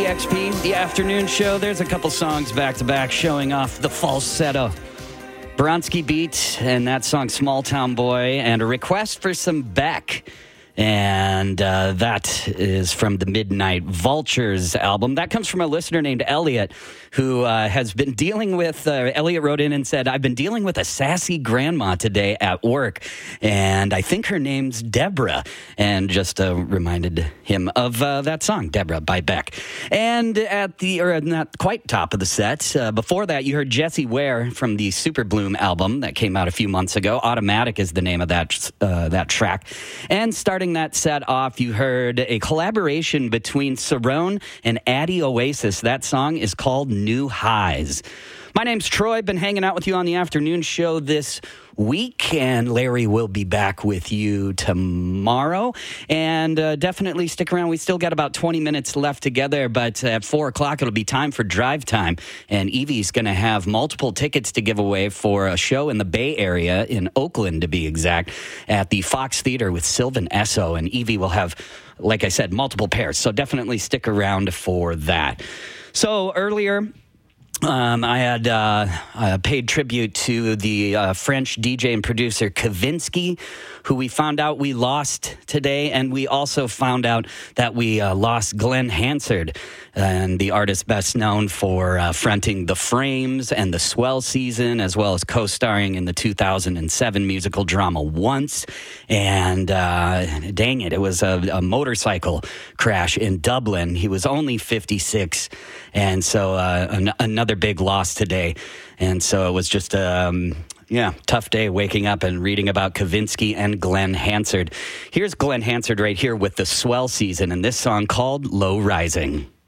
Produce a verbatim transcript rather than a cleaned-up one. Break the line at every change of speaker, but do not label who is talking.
X P, the afternoon show. There's a couple songs back-to-back showing off the falsetto. Bronski Beat and that song Small Town Boy, and a request for some Beck. And uh, that is from the Midnight Vultures album. That comes from a listener named Elliot, who uh, has been dealing with, uh, Elliot wrote in and said, I've been dealing with a sassy grandma today at work, and I think her name's Deborah. And just uh, reminded him of uh, that song, Deborah by Beck. And at the, or not quite top of the set, uh, before that, you heard Jessie Ware from the Super Bloom album that came out a few months ago. Automatic is the name of that, uh, that track. And starting that set off, you heard a collaboration between Cerrone and Addy Oasis. That song is called New Highs. My name's Troy. Been hanging out with you on the afternoon show this week, and Larry will be back with you tomorrow. And uh, definitely stick around. We still got about twenty minutes left together, but at four o'clock it'll be time for drive time. And Evie's going to have multiple tickets to give away for a show in the Bay Area, in Oakland to be exact, at the Fox Theater with Sylvan Esso. And Evie will have, like I said, multiple pairs. So definitely stick around for that. So earlier, Um, I had uh, uh, paid tribute to the uh, French D J and producer Kavinsky, who we found out we lost today, and we also found out that we uh, lost Glenn Hansard, and the artist best known for uh, fronting The Frames and The Swell Season, as well as co-starring in the two thousand seven musical drama Once. And uh, dang it, it was a, a motorcycle crash in Dublin. He was only fifty-six, and so uh, an- another big loss today. And so it was just a um, yeah, tough day waking up and reading about Kavinsky and Glenn Hansard. Here's Glenn Hansard right here with The Swell Season and this song called Low Rising.